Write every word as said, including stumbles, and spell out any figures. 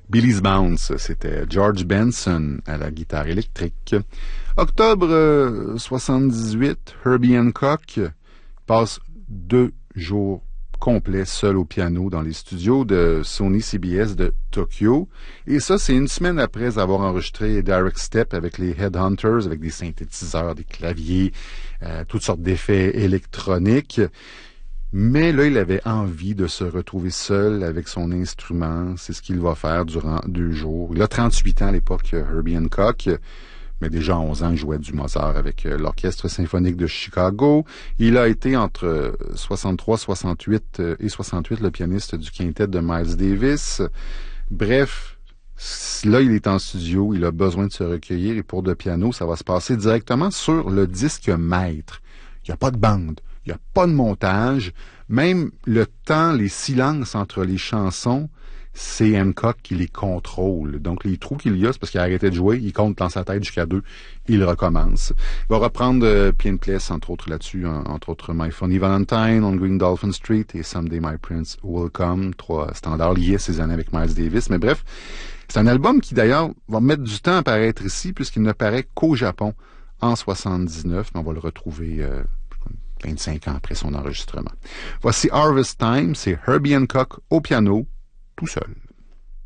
Billy's Bounce, c'était George Benson à la guitare électrique. Octobre euh, soixante-dix-huit, Herbie Hancock passe deux jours complets seul au piano dans les studios de Sony C B S de Tokyo. Et ça, c'est une semaine après avoir enregistré Direct Step avec les Headhunters, avec des synthétiseurs, des claviers, euh, toutes sortes d'effets électroniques. Mais là, il avait envie de se retrouver seul avec son instrument. C'est ce qu'il va faire durant deux jours. Il a trente-huit ans à l'époque, Herbie Hancock. Mais déjà à onze ans, il jouait du Mozart avec l'Orchestre symphonique de Chicago. Il a été entre soixante-trois, soixante-huit et soixante-huit le pianiste du quintet de Miles Davis. Bref, là, il est en studio. Il a besoin de se recueillir. Et pour le piano, ça va se passer directement sur le disque maître. Il n'y a pas de bande. Il n'y a pas de montage. Même le temps, les silences entre les chansons, c'est Hancock qui les contrôle. Donc, les trous qu'il y a, c'est parce qu'il a arrêté de jouer. Il compte dans sa tête jusqu'à deux. Il recommence. Il va reprendre euh, Piano Place, entre autres là-dessus, hein, entre autres My Funny Valentine, On Green Dolphin Street et Someday My Prince Will Come. Trois standards liés à ces années avec Miles Davis. Mais bref, c'est un album qui, d'ailleurs, va mettre du temps à apparaître ici puisqu'il ne paraît qu'au Japon en soixante-dix-neuf. Mais on va le retrouver... Euh, vingt-cinq ans après son enregistrement. Voici Harvest Time, c'est Herbie Hancock au piano, tout seul.